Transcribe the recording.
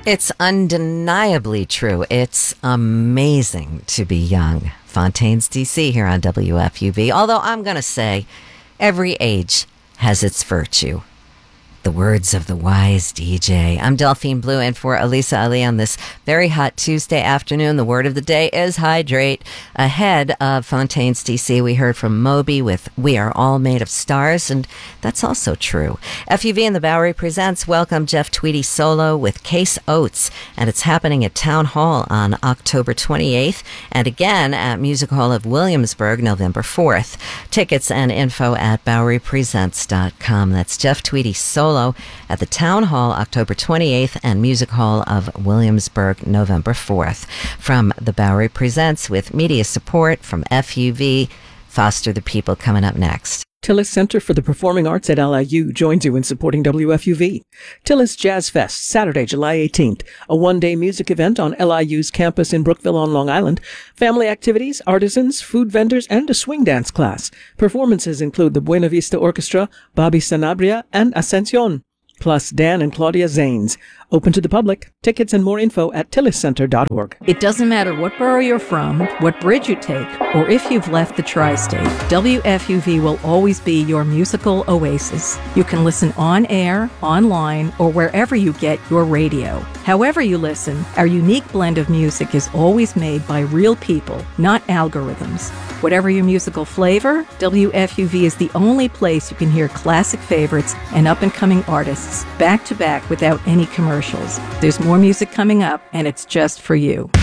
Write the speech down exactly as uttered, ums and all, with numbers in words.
It's undeniably true. It's amazing to be young. Fontaines, D C here on W F U V. Although I'm going to say every age has its virtue. The words of the wise D J. I'm Delphine Blue, and for Elisa Ali on this very hot Tuesday afternoon, the word of the day is hydrate. Ahead of Fontaines D C, we heard from Moby with We Are All Made of Stars, and that's also true. F U V and the Bowery presents Welcome Jeff Tweedy Solo with Case Oates, and it's happening at Town Hall on October twenty-eighth, and again at Music Hall of Williamsburg, November fourth. Tickets and info at bowery presents dot com. That's Jeff Tweedy Solo at the Town Hall October twenty-eighth and Music Hall of Williamsburg November fourth. From the Bowery Presents with media support from F U V, Foster the People coming up next. Tillis Center for the Performing Arts at L I U joins you in supporting W F U V. Tillis Jazz Fest, Saturday, July eighteenth, a one-day music event on L I U's campus in Brookville on Long Island. Family activities, artisans, food vendors, and a swing dance class. Performances include the Buena Vista Orchestra, Bobby Sanabria, and Ascension, plus Dan and Claudia Zanes. Open to the public. Tickets and more info at tillis center dot org. It doesn't matter what borough you're from, what bridge you take, or if you've left the tri-state, W F U V will always be your musical oasis. You can listen on air, online, or wherever you get your radio. However you listen, our unique blend of music is always made by real people, not algorithms. Whatever your musical flavor, W F U V is the only place you can hear classic favorites and up-and-coming artists back to back without any commercials. There's more music coming up, and it's just for you.